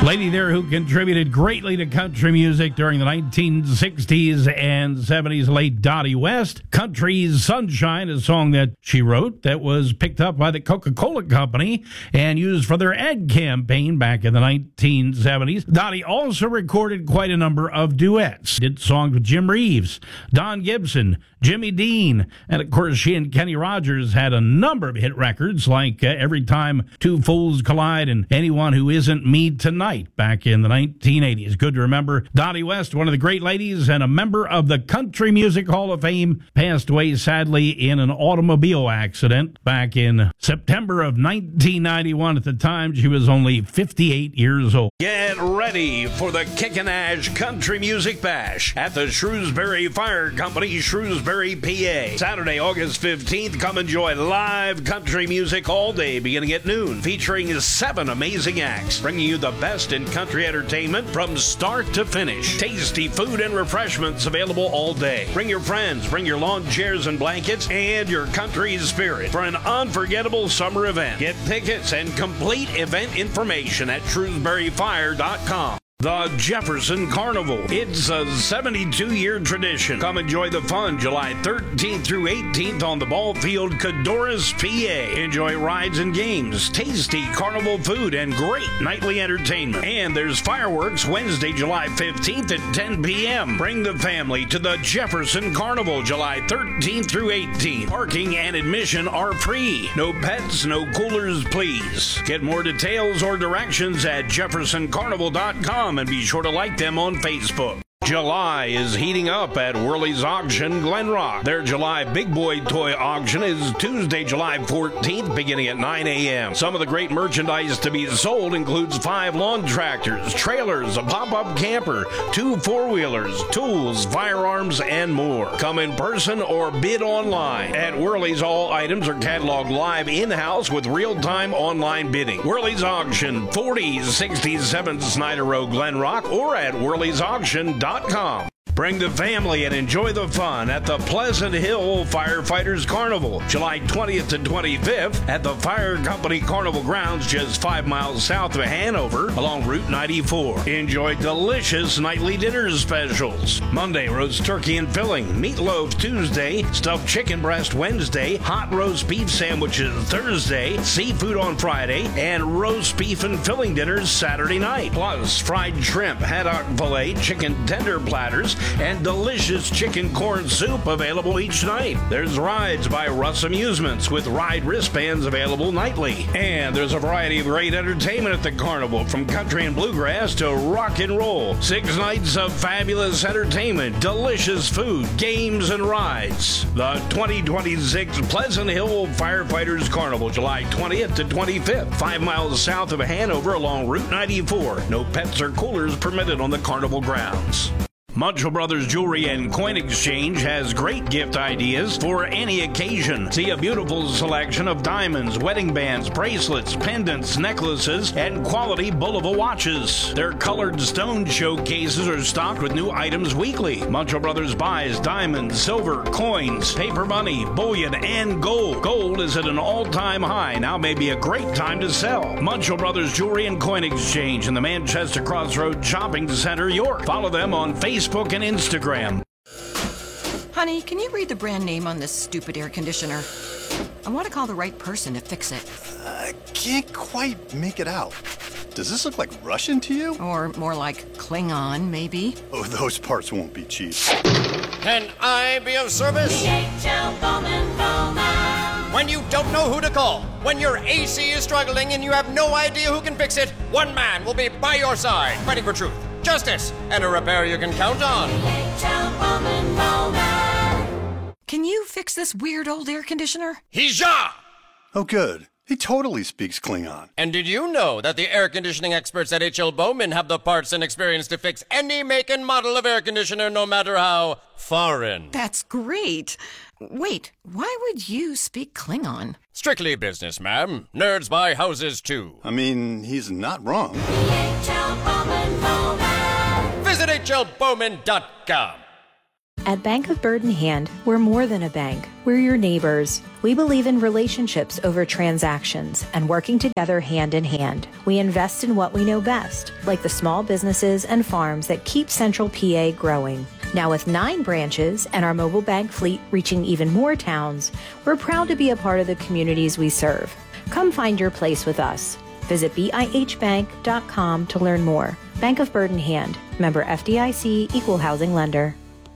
Lady there who contributed greatly to country music during the 1960s and 70s, late Dottie West. Country's Sunshine, a song that she wrote that was picked up by the Coca-Cola Company and used for their ad campaign back in the 1970s. Dottie also recorded quite a number of duets. Did songs with Jim Reeves, Don Gibson, Jimmy Dean, and of course she and Kenny Rogers had a number of hit records like Every Time Two Fools Collide and Anyone Who Isn't Me Tonight back in the 1980s. Good to remember Dottie West, one of the great ladies and a member of the Country Music Hall of Fame, passed away sadly in an automobile accident back in September of 1991. At the time, she was only 58 years old. Get ready for the Kickin' Ash Country Music Bash at the Shrewsbury Fire Company, Shrewsbury, PA. Saturday, August 15th, come enjoy live country music all day beginning at noon, featuring 7 amazing acts, bringing you the best in country entertainment from start to finish. Tasty food and refreshments available all day. Bring your friends, bring your lawn chairs and blankets, and your country spirit for an unforgettable summer event. Get tickets and complete event information at shrewsburyfire.com. The Jefferson Carnival. It's a 72-year tradition. Come enjoy the fun July 13th through 18th on the ball field, Cadoris, PA. Enjoy rides and games, tasty carnival food, and great nightly entertainment. And there's fireworks Wednesday, July 15th at 10 p.m. Bring the family to the Jefferson Carnival July 13th through 18th. Parking and admission are free. No pets, no coolers, please. Get more details or directions at jeffersoncarnival.com. And be sure to like them on Facebook. July is heating up at Worley's Auction, Glen Rock. Their July Big Boy Toy Auction is Tuesday, July 14th, beginning at 9 a.m. Some of the great merchandise to be sold includes 5 lawn tractors, trailers, a pop-up camper, 2 four-wheelers, tools, firearms, and more. Come in person or bid online. At Worley's, all items are cataloged live in-house with real-time online bidding. Worley's Auction, 4067 Snyder Road, Glen Rock, or at Worley'sAuction.com. Bring the family and enjoy the fun at the Pleasant Hill Firefighters Carnival, July 20th to 25th at the Fire Company Carnival Grounds, just 5 miles south of Hanover along Route 94. Enjoy delicious nightly dinner specials. Monday, roast turkey and filling, meatloaf Tuesday, stuffed chicken breast Wednesday, hot roast beef sandwiches Thursday, seafood on Friday, and roast beef and filling dinners Saturday night. Plus, fried shrimp, haddock fillet, chicken tender platters, and delicious chicken corn soup available each night. There's rides by Russ Amusements with ride wristbands available nightly. And there's a variety of great entertainment at the carnival, from country and bluegrass to rock and roll. 6 nights of fabulous entertainment, delicious food, games, and rides. The 2026 Pleasant Hill Firefighters Carnival, July 20th to 25th, 5 miles south of Hanover along Route 94. No pets or coolers permitted on the carnival grounds. Munchell Brothers Jewelry and Coin Exchange has great gift ideas for any occasion. See a beautiful selection of diamonds, wedding bands, bracelets, pendants, necklaces, and quality Bulova watches. Their colored stone showcases are stocked with new items weekly. Munchell Brothers buys diamonds, silver, coins, paper money, bullion, and gold. Gold is at an all-time high. Now may be a great time to sell. Munchell Brothers Jewelry and Coin Exchange in the Manchester Crossroads Shopping Center, York. Follow them on Facebook and Instagram. Honey, can you read the brand name on this stupid air conditioner? I want to call the right person to fix it. I can't quite make it out. Does this look like Russian to you? Or more like Klingon, maybe? Oh, those parts won't be cheap. Can I be of service? DHL Bowman Bowman. When you don't know who to call, when your AC is struggling and you have no idea who can fix it, one man will be by your side, fighting for truth, justice, and a repair you can count on. DHL Bowman Bowman. Can you fix this weird old air conditioner? Hija! Oh, good. He totally speaks Klingon. And did you know that the air conditioning experts at H.L. Bowman have the parts and experience to fix any make and model of air conditioner, no matter how foreign? That's great. Wait, why would you speak Klingon? Strictly business, ma'am. Nerds buy houses, too. I mean, he's not wrong. DHL Bowman Bowman. Visit hlbowman.com. At Bank of Bird in Hand, we're more than a bank. We're your neighbors. We believe in relationships over transactions and working together hand in hand. We invest in what we know best, like the small businesses and farms that keep Central PA growing. Now with 9 branches and our mobile bank fleet reaching even more towns, we're proud to be a part of the communities we serve. Come find your place with us. Visit BIHbank.com to learn more. Bank of Bird in Hand. Member FDIC, Equal Housing Lender.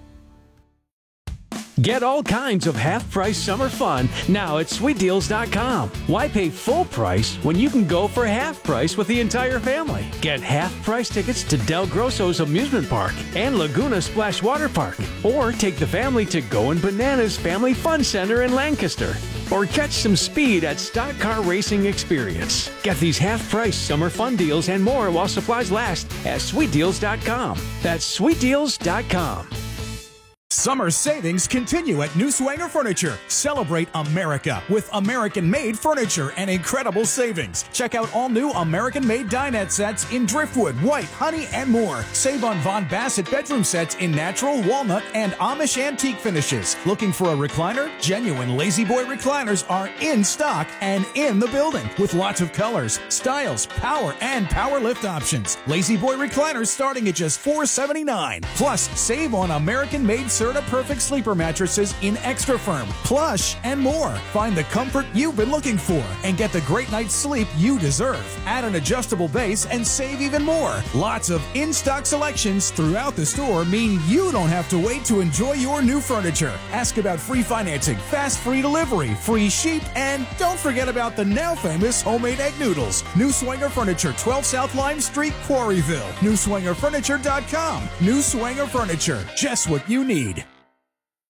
Get all kinds of half-price summer fun now at SweetDeals.com. Why pay full price when you can go for half price with the entire family? Get half-price tickets to Del Grosso's Amusement Park and Laguna Splash Water Park. Or take the family to Goin' Bananas Family Fun Center in Lancaster. Or catch some speed at Stock Car Racing Experience. Get these half-price summer fun deals and more while supplies last at SweetDeals.com. That's SweetDeals.com. Summer savings continue at New Swanger Furniture. Celebrate America with American-made furniture and incredible savings. Check out all new American-made dinette sets in driftwood, white, honey, and more. Save on Von Bassett bedroom sets in natural, walnut, and Amish antique finishes. Looking for a recliner? Genuine Lazy Boy recliners are in stock and in the building with lots of colors, styles, power, and power lift options. Lazy Boy recliners starting at just $479. Plus, save on American-made Serta Perfect sleeper mattresses in extra firm, plush, and more. Find the comfort you've been looking for and get the great night's sleep you deserve. Add an adjustable base and save even more. Lots of in-stock selections throughout the store mean you don't have to wait to enjoy your new furniture. Ask about free financing, fast free delivery, free sheep, and don't forget about the now famous homemade egg noodles. New Swanger Furniture, 12 South Lime Street, Quarryville. NewSwangerFurniture.com. New Swanger Furniture, just what you need.